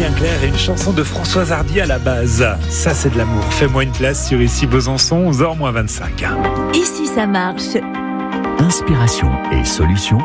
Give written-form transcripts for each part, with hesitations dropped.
Julien Clerc et une chanson de Françoise Hardy à la base. Ça, c'est de l'amour. Fais-moi une place sur Ici Besançon, 11h-25. Ici ça marche. Inspiration et solutions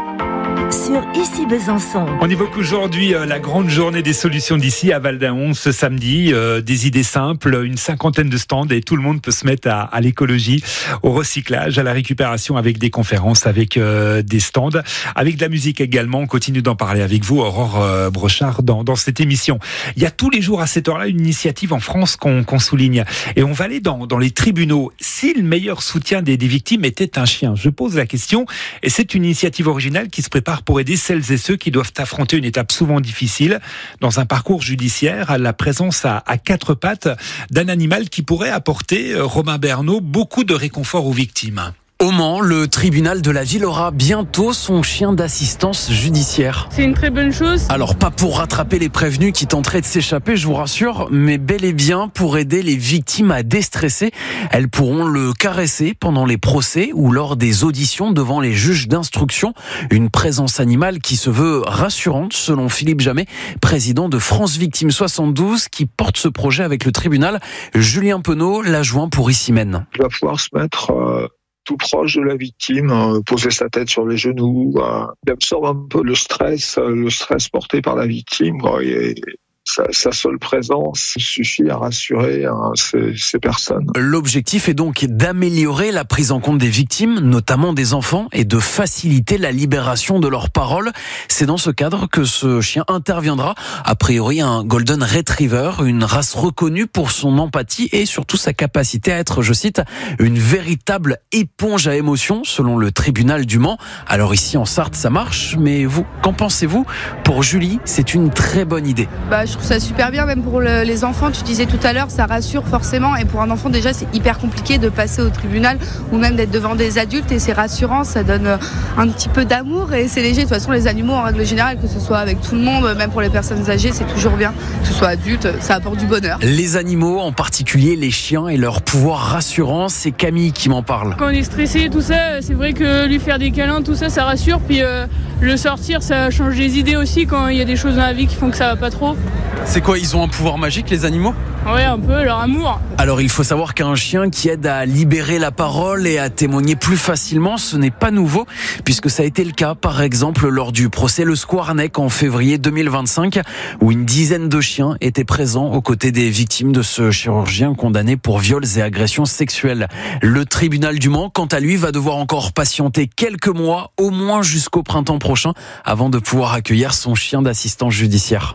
Sur Ici Besançon. On évoque aujourd'hui la grande journée des solutions d'ici à Val-d'Aon ce samedi. Des idées simples, une cinquantaine de stands et tout le monde peut se mettre à l'écologie, au recyclage, à la récupération avec des conférences, avec des stands, avec de la musique également. On continue d'en parler avec vous, Aurore Brochard, dans cette émission. Il y a tous les jours à cette heure-là une initiative en France qu'on souligne. Et on va aller dans les tribunaux. Si le meilleur soutien des victimes était un chien, je pose la question. Et c'est une initiative originale qui se prépare pour aider celles et ceux qui doivent affronter une étape souvent difficile dans un parcours judiciaire, à la présence à quatre pattes d'un animal qui pourrait apporter, Romain Bernot, beaucoup de réconfort aux victimes. Au Mans, le tribunal de la ville aura bientôt son chien d'assistance judiciaire. C'est une très bonne chose. Alors pas pour rattraper les prévenus qui tenteraient de s'échapper, je vous rassure, mais bel et bien pour aider les victimes à déstresser. Elles pourront le caresser pendant les procès ou lors des auditions devant les juges d'instruction. Une présence animale qui se veut rassurante selon Philippe Jamet, président de France Victimes 72, qui porte ce projet avec le tribunal. Julien Penaud, l'adjoint pour Issy-Mène. Il va pouvoir se mettre tout proche de la victime, poser sa tête sur les genoux, il absorbe un peu le stress porté par la victime, et sa seule présence suffit à rassurer ces personnes. L'objectif est donc d'améliorer la prise en compte des victimes, notamment des enfants, et de faciliter la libération de leurs paroles. C'est dans ce cadre que ce chien interviendra. A priori, un Golden Retriever, une race reconnue pour son empathie et surtout sa capacité à être, je cite, une véritable éponge à émotions, selon le tribunal du Mans. Alors ici en Sarthe, ça marche, mais vous, qu'en pensez-vous ? Pour Julie, c'est une très bonne idée. Je trouve ça super bien, même pour les enfants. Tu disais tout à l'heure, ça rassure forcément. Et pour un enfant, déjà, c'est hyper compliqué de passer au tribunal ou même d'être devant des adultes. Et c'est rassurant, ça donne un petit peu d'amour et c'est léger. De toute façon, les animaux, en règle générale, que ce soit avec tout le monde, même pour les personnes âgées, c'est toujours bien. Que ce soit adulte, ça apporte du bonheur. Les animaux, en particulier les chiens et leur pouvoir rassurant, c'est Camille qui m'en parle. Quand on est stressé, tout ça, c'est vrai que lui faire des câlins, tout ça, ça rassure. Puis le sortir, ça change les idées aussi quand il y a des choses dans la vie qui font que ça va pas trop. C'est quoi, ils ont un pouvoir magique, les animaux ? Ouais, un peu, leur amour. Alors il faut savoir qu'un chien qui aide à libérer la parole et à témoigner plus facilement, ce n'est pas nouveau, puisque ça a été le cas par exemple lors du procès Le Squarneck en février 2025, où une dizaine de chiens étaient présents aux côtés des victimes de ce chirurgien condamné pour viols et agressions sexuelles. Le tribunal du Mans, quant à lui, va devoir encore patienter quelques mois, au moins jusqu'au printemps prochain, avant de pouvoir accueillir son chien d'assistance judiciaire.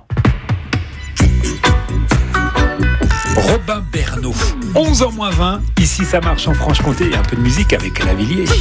Robin Bernot, 11h-20, ici ça marche en Franche-Comté, et un peu de musique avec Lavilliers.